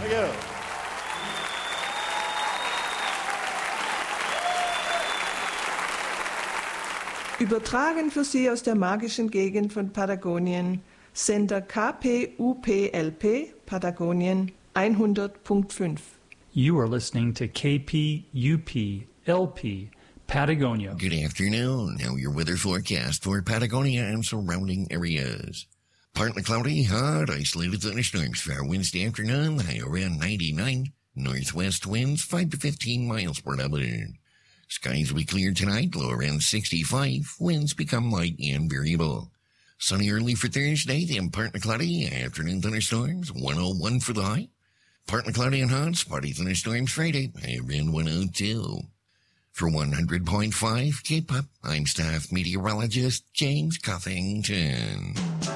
you. Übertragen für Sie aus der magischen Gegend von Patagonien, Sender KPUPLP, Patagonien 100.5. You are listening to KPUP-LP, Patagonia. Good afternoon. Now your weather forecast for Patagonia and surrounding areas. Partly cloudy, hot, isolated thunderstorms for our Wednesday afternoon, high around 99. Northwest winds 5 to 15 miles per hour. Skies will be clear tonight, low around 65. Winds become light and variable. Sunny early for Thursday, then partly cloudy. Afternoon thunderstorms, 101 for the high. Partly cloudy and hot, spotty thunderstorms Friday, high around 102. For 100.5 K-Pop, I'm staff meteorologist James Cothington.